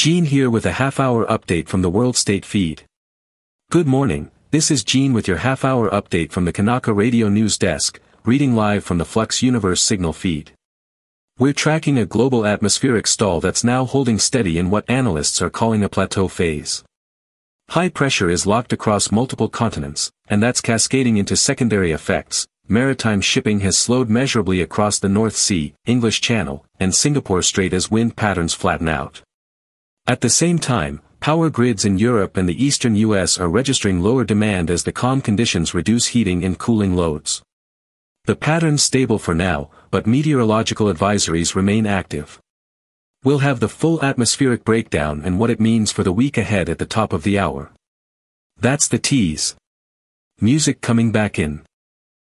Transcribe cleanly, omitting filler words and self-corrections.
Gene here with a half-hour update from the World State feed. Good morning, this is Gene with your half-hour update from the Kanaka Radio News Desk, reading live from the Flux Universe signal feed. We're tracking a global atmospheric stall that's now holding steady in what analysts are calling a plateau phase. High pressure is locked across multiple continents, and that's cascading into secondary effects. Maritime shipping has slowed measurably across the North Sea, English Channel, and Singapore Strait as wind patterns flatten out. At the same time, power grids in Europe and the eastern US are registering lower demand as the calm conditions reduce heating and cooling loads. The pattern's stable for now, but meteorological advisories remain active. We'll have the full atmospheric breakdown and what it means for the week ahead at the top of the hour. That's the tease. Music coming back in.